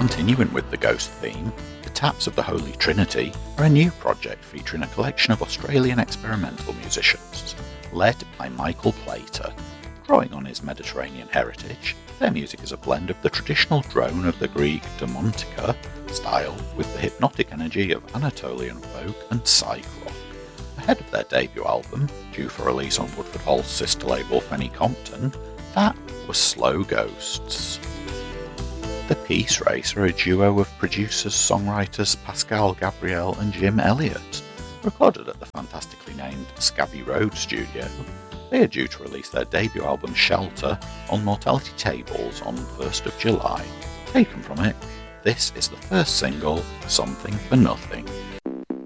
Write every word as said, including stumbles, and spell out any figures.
Continuing with the Ghost theme, The Taps of the Holy Trinity are a new project featuring a collection of Australian experimental musicians, led by Michael Plater. Drawing on his Mediterranean heritage, their music is a blend of the traditional drone of the Greek demontica style with the hypnotic energy of Anatolian folk and psych rock. Ahead of their debut album, due for release on Woodford Hall's sister label Fenny Compton, that was Slow Ghosts. The Peace Race are a duo of producers, songwriters Pascal Gabriel and Jim Elliott. Recorded at the fantastically named Scabby Road studio, they are due to release their debut album Shelter on Mortality Tables on first of July. Taken from it, this is the first single, Something for Nothing.